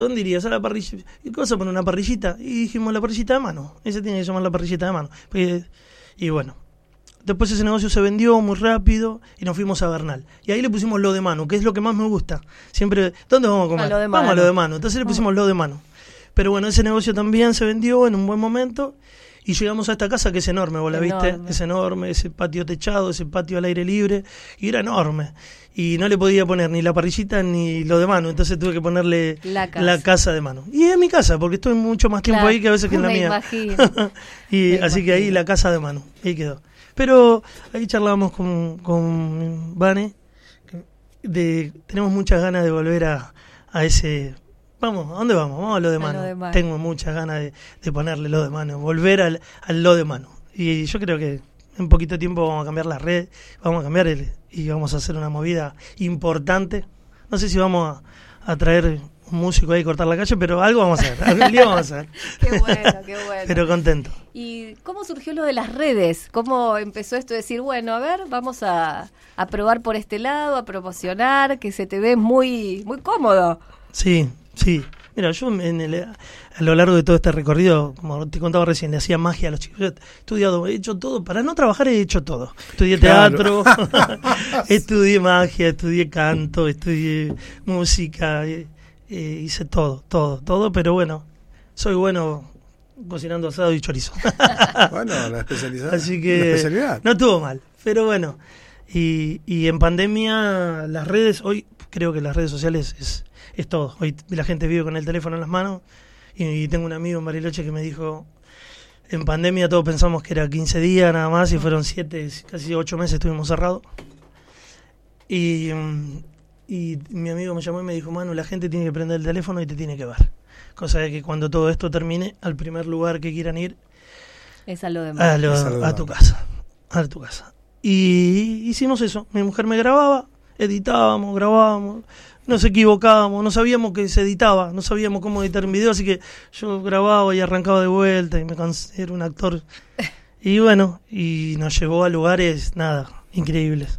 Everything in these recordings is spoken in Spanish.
¿Dónde irías? A la parrilla. ¿Y qué vas a poner? ¿Una parrillita? Y dijimos, la parrillita de mano. Ese tiene que llamar la parrillita de mano. Y bueno, después ese negocio se vendió muy rápido y nos fuimos a Bernal. Y ahí le pusimos lo de mano, que es lo que más me gusta. Siempre, ¿dónde vamos a comer? Vamos a lo de mano. Entonces le pusimos lo de mano. Pero bueno, ese negocio también se vendió en un buen momento y llegamos a esta casa que es enorme, vos la viste, es enorme, ese patio techado, ese patio al aire libre, y era enorme. Y no le podía poner ni la parrillita ni lo de mano, entonces tuve que ponerle la casa de mano. Y es mi casa, porque estoy mucho más tiempo ahí que a veces que en la mía. Y así que ahí la casa de mano, ahí quedó. Pero ahí charlábamos con Vane, tenemos muchas ganas de volver a ese... Vamos, ¿a dónde vamos? Vamos a lo de mano. Tengo muchas ganas de ponerle lo de mano, volver al lo de mano. Y yo creo que en poquito tiempo vamos a cambiar la red, vamos a cambiar y vamos a hacer una movida importante. No sé si vamos a traer un músico ahí y cortar la calle, pero algo vamos a hacer. Algún día vamos a hacer. Qué bueno, qué bueno. Pero contento. ¿Y cómo surgió lo de las redes? ¿Cómo empezó esto de decir, bueno, a ver, vamos a probar por este lado, a promocionar, que se te ve muy, muy cómodo? Sí. Mira, yo a lo largo de todo este recorrido, como te contaba recién, le hacía magia a los chicos. Yo he estudiado, he hecho todo. Para no trabajar he hecho todo. Estudié teatro, estudié magia, estudié canto, estudié música, hice todo. Pero bueno, soy bueno cocinando asado y chorizo. Bueno, la especialidad. Así que no estuvo mal. Pero bueno, y en pandemia las redes, hoy creo que las redes sociales es todo. Hoy la gente vive con el teléfono en las manos y tengo un amigo en Bariloche que me dijo, en pandemia todos pensamos que era 15 días nada más y fueron 7, casi 8 meses estuvimos cerrados. Y mi amigo me llamó y me dijo, Manu, la gente tiene que prender el teléfono y te tiene que ver. Cosa de que cuando todo esto termine, al primer lugar que quieran ir es a lo de a tu casa. A tu casa. Y hicimos eso. Mi mujer me grababa, editábamos, grabábamos. Nos equivocábamos, no sabíamos que se editaba, no sabíamos cómo editar un video, así que yo grababa y arrancaba de vuelta y me cansé, era un actor. Y bueno, y nos llevó a lugares, increíbles.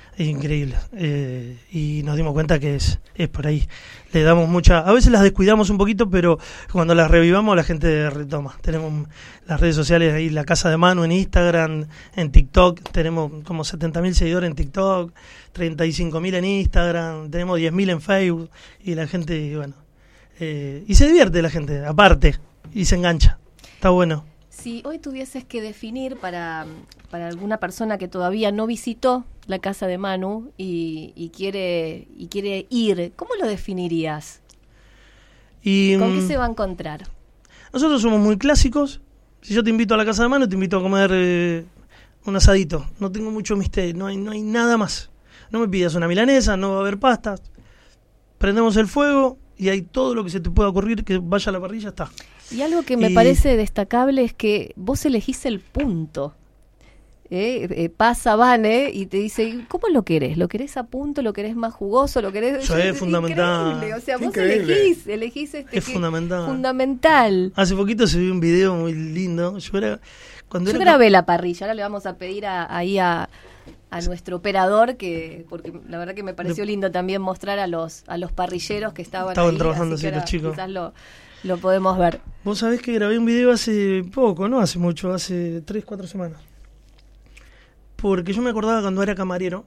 Y nos dimos cuenta que es por ahí. Le damos a veces las descuidamos un poquito, pero cuando las revivamos la gente retoma. Tenemos las redes sociales ahí, la Casa de Manu en Instagram, en TikTok, tenemos como 70.000 seguidores en TikTok, 35.000 en Instagram, tenemos 10.000 en Facebook, y la gente, bueno, y se divierte la gente, aparte, y se engancha. Está bueno. Si hoy tuvieses que definir para alguna persona que todavía no visitó la casa de Manu y quiere ir, ¿cómo lo definirías? ¿Con qué se va a encontrar? Nosotros somos muy clásicos. Si yo te invito a la casa de Manu, te invito a comer un asadito. No tengo mucho misterio, no hay nada más. No me pidas una milanesa, no va a haber pastas. Prendemos el fuego y hay todo lo que se te pueda ocurrir que vaya a la parrilla, está. Y algo que me parece destacable es que vos elegís el punto. Pasa Vane y te dice, ¿cómo lo querés? ¿Lo querés a punto? ¿Lo querés más jugoso? ¿Lo querés? Eso es fundamental. Increíble. O sea, vos increíble. elegís es fundamental. Hace poquito se vio un video muy lindo. Yo grabé la parrilla. Ahora le vamos a pedir a nuestro operador, porque la verdad que me pareció lindo también mostrar a los parrilleros que estaban trabajando así los chicos. Quizás lo podemos ver. Vos sabés que grabé un video hace poco, no hace mucho, hace 3-4 semanas. Porque yo me acordaba cuando era camarero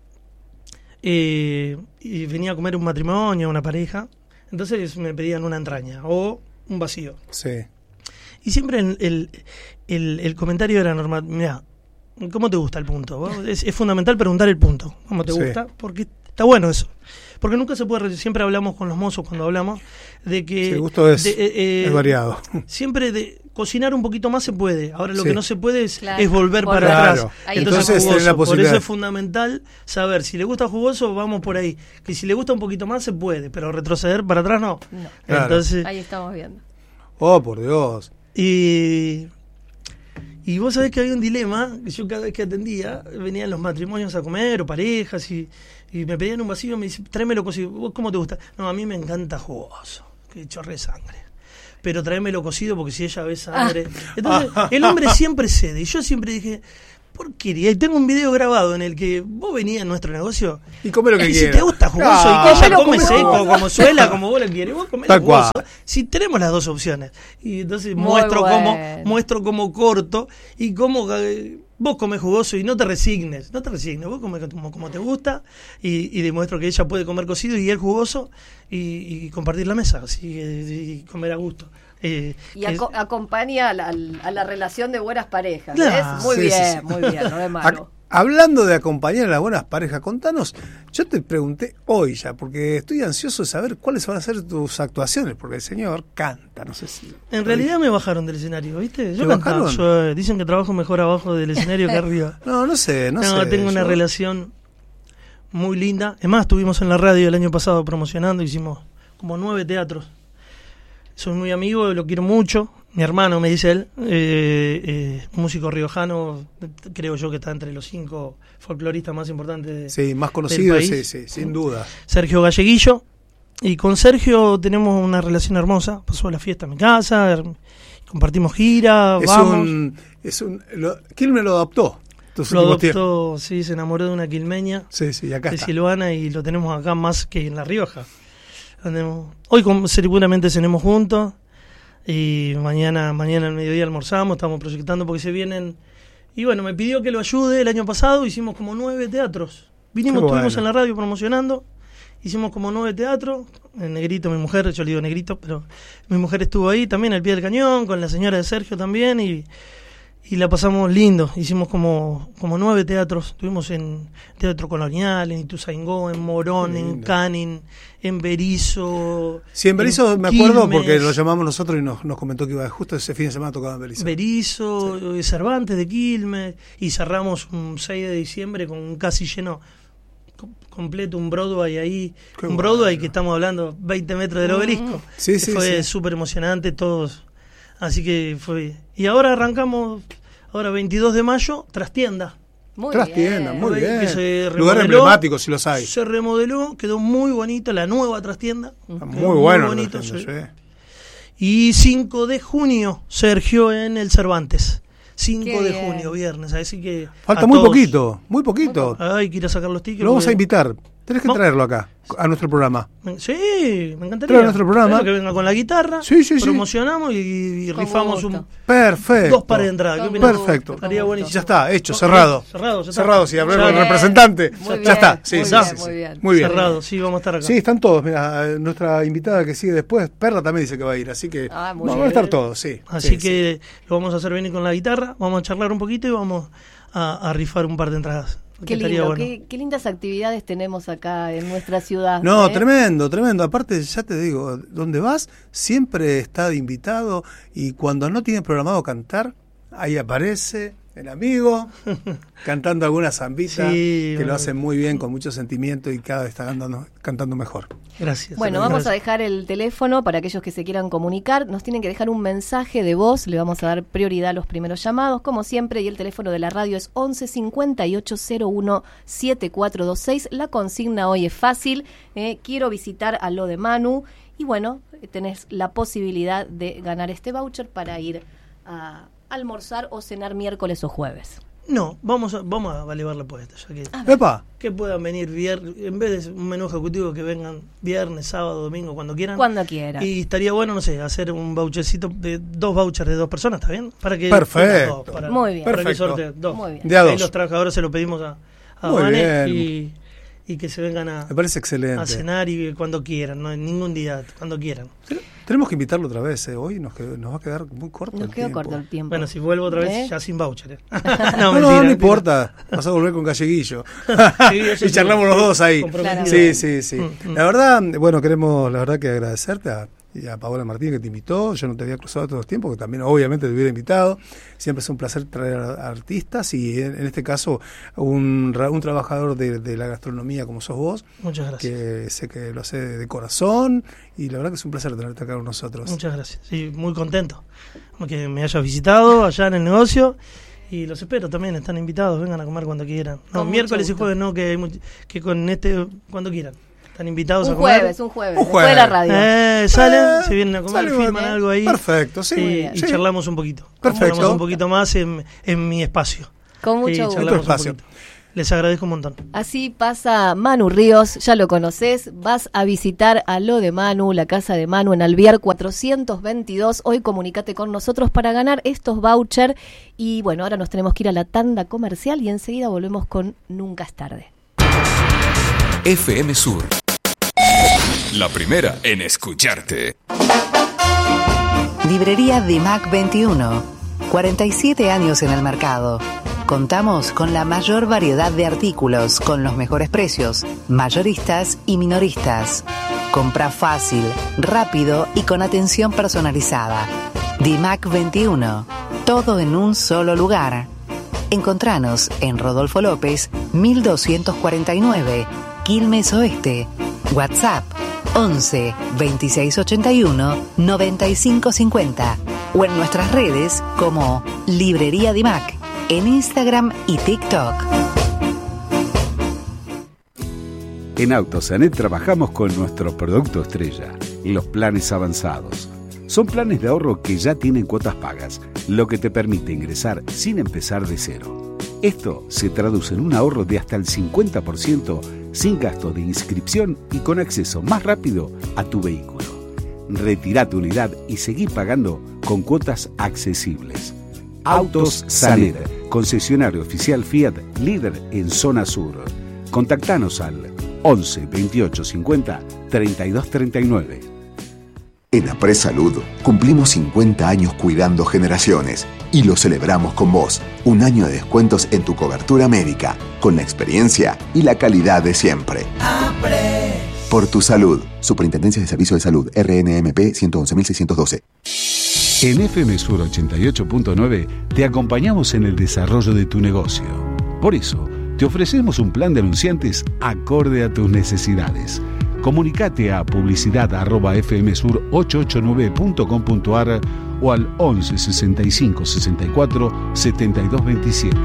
y venía a comer un matrimonio, una pareja, entonces me pedían una entraña o un vacío. Sí. Y siempre el comentario era normal, mirá, ¿cómo te gusta el punto? Es fundamental preguntar el punto, ¿cómo te gusta? Porque está bueno eso. Porque nunca se puede, siempre hablamos con los mozos cuando hablamos de que... El gusto es variado. Siempre de cocinar un poquito más se puede. Ahora lo que no se puede es volver para atrás. Entonces jugoso. Por eso es fundamental saber, si le gusta jugoso, vamos por ahí. Que si le gusta un poquito más se puede, pero retroceder para atrás no. Claro. Entonces, ahí estamos viendo. Oh, por Dios. Y vos sabés que había un dilema, que yo cada vez que atendía, venían los matrimonios a comer o parejas y me pedían un vacío, me dicen, tráemelo cocido. ¿Vos cómo te gusta? No, a mí me encanta jugoso, que chorre sangre. Pero tráemelo cocido porque si ella ve sangre. Entonces, el hombre siempre cede. Y yo siempre dije, porquería. Y tengo un video grabado en el que vos venías a nuestro negocio. Y come lo que quieras. Si te gusta jugoso y que ella come seco, como suela, como vos lo quieres, vos comés jugoso. Si tenemos las dos opciones. Y entonces muestro cómo corto y cómo vos comés jugoso y no te resignes. Vos comés como te gusta y demuestro que ella puede comer cocido y él jugoso y compartir la mesa así, y comer a gusto. Acompaña a la relación de buenas parejas. Claro, muy bien, no es malo. Hablando de acompañar a las buenas parejas, contanos, yo te pregunté hoy ya, porque estoy ansioso de saber cuáles van a ser tus actuaciones, porque el señor canta, no sé si... En realidad me bajaron del escenario, ¿viste? Yo cantaba, dicen que trabajo mejor abajo del escenario que arriba. No sé. Tengo una relación muy linda. Es más, estuvimos en la radio el año pasado promocionando, hicimos como 9 teatros. Soy muy amigo, lo quiero mucho. Mi hermano, me dice él, músico riojano, creo yo que está entre los 5 folcloristas más importantes más conocidos, del país. Sí, sin duda. Sergio Galleguillo. Y con Sergio tenemos una relación hermosa. Pasó la fiesta en mi casa, compartimos gira, vamos. Quilmes lo adoptó. Lo adoptó, sí, se enamoró de una quilmeña. Sí, acá de está. Silvana, y lo tenemos acá más que en La Rioja. Hoy seguramente cenemos juntos. Y mañana al mediodía almorzamos, estamos proyectando porque se vienen. Y bueno, me pidió que lo ayude. El año pasado hicimos como 9 teatros. Estuvimos en la radio promocionando, hicimos como 9 teatros. El Negrito, mi mujer, yo le digo Negrito, pero mi mujer estuvo ahí también al pie del cañón, con la señora de Sergio también, y la pasamos lindo. Hicimos como 9 teatros. Estuvimos en Teatro Colonial, en Ituzaingó, en Morón, en Canin, en Berizo. Sí, en Berizo me acuerdo porque lo llamamos nosotros y nos comentó que iba justo ese fin de semana tocaba en Berizo. Berizo, Cervantes de Quilmes, y cerramos un 6 de diciembre con un casi lleno completo, un Broadway ahí. Qué un Broadway que estamos hablando 20 metros del Obelisco. Fue súper emocionante, todos. Así que fue. Y ahora arrancamos, 22 de mayo, Trastienda. Muy bien. Que lugar emblemático, si los hay. Se remodeló, quedó muy bonita la nueva Trastienda. Muy bueno. Bonito, Y 5 de junio, Sergio en el Cervantes. 5 de junio, viernes. Así que falta muy poquito. Hay que ir a sacar los tickets. Lo vamos a invitar. Tenés que traerlo acá, a nuestro programa. Sí, me encantaría. Trae a nuestro programa. Que venga con la guitarra. Sí. Promocionamos y rifamos Perfecto. 2 pares de entrada. ¿Qué opinas? Perfecto. Estaría buenísimo. Ya está, hecho, cerrado. Cerrado, si hablé con el representante. Ya está. Muy bien. Cerrado, sí, vamos a estar acá. Sí, están todos. Mira, nuestra invitada que sigue después, Perla, también dice que va a ir. Así que vamos a estar todos, sí. Así que lo vamos a hacer venir con la guitarra. Vamos a charlar un poquito y vamos a rifar un par de entradas. Qué lindo, bueno. Qué lindas actividades tenemos acá en nuestra ciudad. No, tremendo. Aparte, ya te digo, donde vas siempre está de invitado, y cuando no tiene programado cantar, ahí aparece el amigo cantando alguna zambita que lo hace muy bien, con mucho sentimiento, y cada vez está cantando mejor. Gracias. Bueno, vamos a dejar el teléfono para aquellos que se quieran comunicar. Nos tienen que dejar un mensaje de voz. Le vamos a dar prioridad a los primeros llamados, como siempre. Y el teléfono de la radio es 11 58 01 7426. La consigna hoy es fácil. Quiero visitar a lo de Manu. Y bueno, tenés la posibilidad de ganar este voucher para ir a almorzar o cenar miércoles o jueves. No, vamos a elevar la apuesta, ya que puedan venir viernes, en vez de un menú ejecutivo, que vengan viernes, sábado, domingo, cuando quieran. Y estaría bueno, no sé, hacer un vouchercito de 2 vouchers de 2 personas, ¿está bien? Para que perfecto. Muy bien. Para que sorte 2. Muy bien. De a 2. Ahí los trabajadores se lo pedimos a Vane y que se vengan me parece excelente. A cenar y cuando quieran, no en ningún día, cuando quieran. Tenemos que invitarlo otra vez, hoy nos va a quedar muy corto el tiempo. Corto el tiempo. Bueno, si vuelvo otra vez, ya sin voucher. No importa, vas a volver con Galleguillo. Y charlamos los dos ahí. Claro. Sí. La verdad, bueno, queremos que agradecerte y a Paola Martín, que te invitó. Yo no te había cruzado todos los tiempos, que también obviamente te hubiera invitado. Siempre es un placer traer a artistas, y en este caso un trabajador de la gastronomía como sos vos. Muchas gracias. Que sé que lo hace de corazón, y la verdad que es un placer tenerte acá con nosotros. Muchas gracias. Sí, muy contento que me hayas visitado allá en el negocio, y los espero también, están invitados, vengan a comer cuando quieran. No, miércoles y jueves no, que cuando quieran. Están invitados a comer. Un jueves, después de la radio. Salen, se vienen a comer, filman algo ahí. Perfecto, sí. Y charlamos un poquito. Perfecto. Charlamos un poquito más en mi espacio. Con mucho y gusto. charlamos un Espacio. poquito. Les agradezco un montón. Así pasa Manu Ríos, ya lo conoces, vas a visitar a lo de Manu, la casa de Manu en Alvear 422. Hoy comunícate con nosotros para ganar estos vouchers. Y bueno, ahora nos tenemos que ir a la tanda comercial y enseguida volvemos con Nunca es tarde. FM Sur. La primera en escucharte. Librería Dimac 21. 47 años en el mercado. Contamos con la mayor variedad de artículos, con los mejores precios, mayoristas y minoristas. Compra fácil, rápido y con atención personalizada. Dimac 21. Todo en un solo lugar. Encontranos en Rodolfo López, 1249, Quilmes Oeste. WhatsApp 11 26 81 95 50 o en nuestras redes como Librería Dimac en Instagram y TikTok. En Autosanet trabajamos con nuestro producto estrella, los planes avanzados. Son planes de ahorro que ya tienen cuotas pagas, lo que te permite ingresar sin empezar de cero. Esto se traduce en un ahorro de hasta el 50% sin gasto de inscripción y con acceso más rápido a tu vehículo. Retirá tu unidad y seguí pagando con cuotas accesibles. Autos Sanet, concesionario oficial Fiat, líder en zona sur. Contactanos al 11 28 50 32 39. En Apres Salud cumplimos 50 años cuidando generaciones y lo celebramos con vos. Un año de descuentos en tu cobertura médica, con la experiencia y la calidad de siempre. Apres. Por tu salud. Superintendencia de Servicio de Salud, RNMP 111.612. En FM Sur 88.9 te acompañamos en el desarrollo de tu negocio. Por eso, te ofrecemos un plan de anunciantes acorde a tus necesidades. Comunicate a publicidad@fmsur889.com.ar o al 11 65 64 72 27.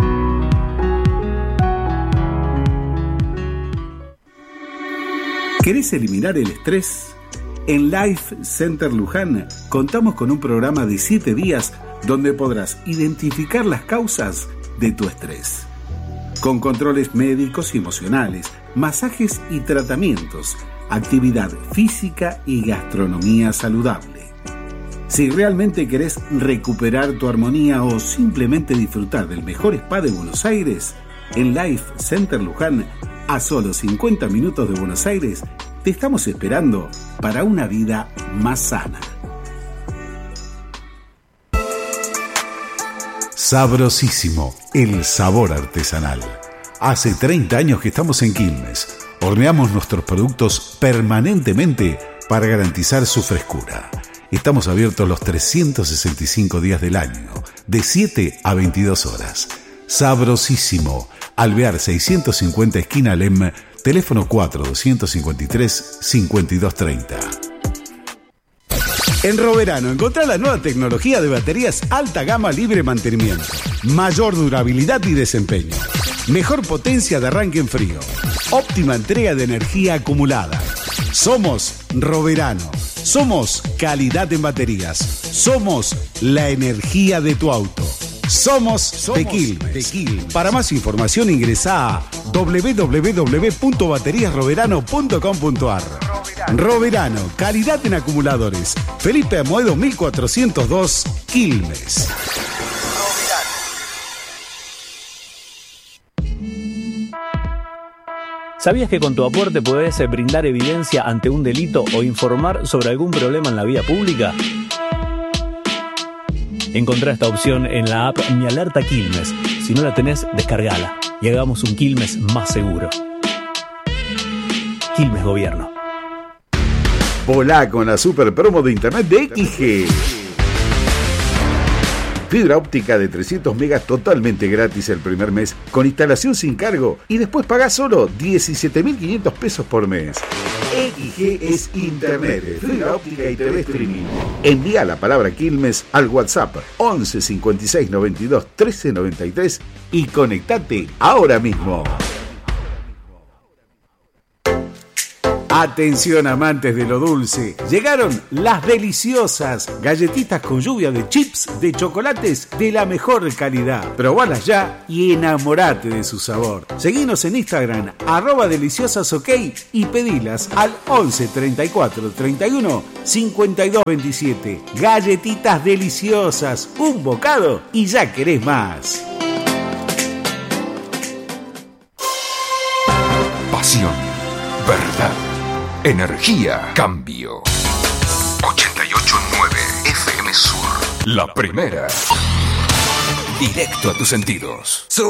¿Querés eliminar el estrés? En Life Center Luján contamos con un programa de 7 días donde podrás identificar las causas de tu estrés. Con controles médicos y emocionales, masajes y tratamientos, actividad física y gastronomía saludable. Si realmente querés recuperar tu armonía o simplemente disfrutar del mejor spa de Buenos Aires, en Life Center Luján, a solo 50 minutos de Buenos Aires, te estamos esperando para una vida más sana. Sabrosísimo, el sabor artesanal. Hace 30 años que estamos en Quilmes. Horneamos nuestros productos permanentemente para garantizar su frescura. Estamos abiertos los 365 días del año, de 7 a 22 horas. Sabrosísimo, Alvear 650 esquina Lem, teléfono 4-253-5230. En Roverano encontrá la nueva tecnología de baterías alta gama libre mantenimiento, mayor durabilidad y desempeño, mejor potencia de arranque en frío, óptima entrega de energía acumulada. Somos Roverano, somos calidad en baterías, somos la energía de tu auto. Somos de Quilmes. Para más información ingresá a www.bateriasroverano.com.ar. Roverano, calidad en acumuladores. Felipe Amoedo 1402, Quilmes. ¿Sabías que con tu aporte podés brindar evidencia ante un delito o informar sobre algún problema en la vía pública? Encontrá esta opción en la app Mi Alerta Quilmes. Si no la tenés, descargala y hagamos un Quilmes más seguro. Quilmes Gobierno. Volá con la super promo de internet de XG. Fibra óptica de 300 megas totalmente gratis el primer mes, con instalación sin cargo, y después pagás solo 17.500 pesos por mes. XG es internet, fibra óptica y TV streaming. Envía la palabra Quilmes al WhatsApp 11 56 92 13 93 y conectate ahora mismo. Atención amantes de lo dulce, llegaron las deliciosas galletitas con lluvia de chips de chocolates de la mejor calidad. Probalas ya y enamorate de su sabor. Seguinos en Instagram @deliciosasok y pedilas al 11 34 31 52 27. Galletitas deliciosas, un bocado y ya querés más. Pasión, verdad, energía, cambio. 88.9 FM Sur. La primera. Directo a tus sentidos.